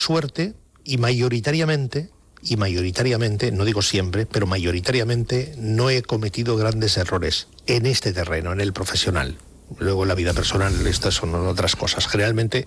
suerte y mayoritariamente, no digo siempre, pero mayoritariamente no he cometido grandes errores en este terreno, en el profesional. Luego en la vida personal estas son otras cosas. Generalmente